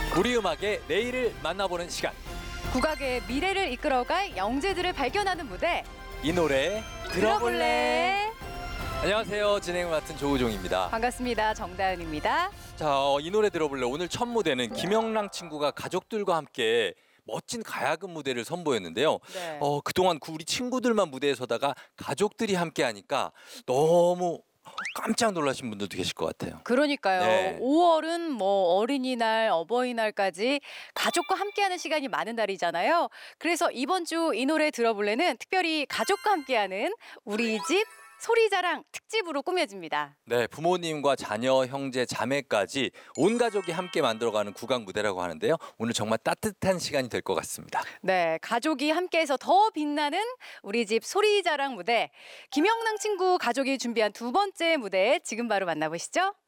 우리 음악의 내일을 만나보는 시간. 국악의 미래를 이끌어갈 영재들을 발견하는 무대. 이 노래 들어볼래? 안녕하세요. 진행을 맡은 조우종입니다. 반갑습니다. 정다은입니다. 자, 이 노래 들어볼래? 오늘 첫 무대는 김영랑 친구가 가족들과 함께 멋진 가야금 무대를 선보였는데요. 네. 그동안 우리 친구들만 무대에 서다가 가족들이 함께 하니까 너무 깜짝 놀라신 분들도 계실 것 같아요. 그러니까요. 네. 5월은 뭐 어린이날, 어버이날까지 가족과 함께하는 시간이 많은 달이잖아요. 그래서 이번 주 이 노래 들어볼래는 특별히 가족과 함께하는 우리 집 소리자랑 특집으로 꾸며집니다. 네, 부모님과 자녀, 형제, 자매까지 온 가족이 함께 만들어가는 국악 무대라고 하는데요. 오늘 정말 따뜻한 시간이 될 것 같습니다. 네, 가족이 함께해서 더 빛나는 우리 집 소리자랑 무대. 김영랑 친구 가족이 준비한 두 번째 무대 지금 바로 만나보시죠.